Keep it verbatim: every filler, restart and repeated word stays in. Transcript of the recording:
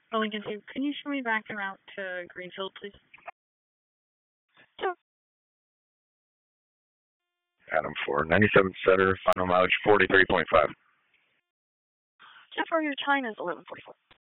Oh, Lincoln two, can you show me back the route to Greenfield, please? Sure. Adam four, ninety-seven setter, final mileage forty-three point five. So far your time is eleven forty-four.